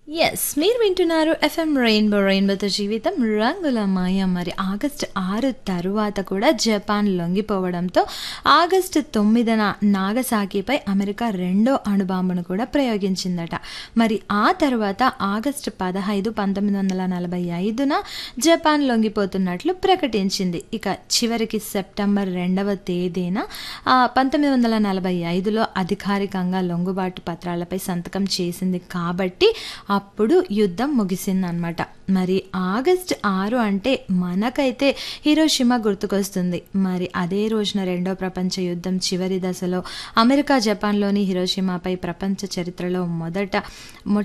Yes. మీరు వింటున్నారు FM రెయిన్బోతో జీవితం రంగుల మాయ. మరి ఆగస్టు 6 తరువాత కూడా జపాన్ లొంగిపోవడంతో ఆగస్టు 9న నాగసాకిపై అమెరికా రెండో అణుబాంబును కూడా ప్రయోగించిందట. మరి ఆ తర్వాత ఆగస్టు 15, 1945న జపాన్ లొంగిపోతున్నట్లు ప్రకటించింది. ఇక చివరికి సెప్టెంబర్ 2వ తేదీన 1945లో అధికారికంగా లొంగుబాటు పత్రాలపై సంతకం చేసింది కాబట్టి అప్పుడు యుద్ధం ముగిసిందనమాట. మరి ఆగస్టు 6 అంటే మనకైతే హిరోషిమా గుర్తుకొస్తుంది. మరి అదే రోజున రెండో ప్రపంచ యుద్ధం చివరి దశలో అమెరికా జపాన్లోని హిరోషిమాపై ప్రపంచ చరిత్రలో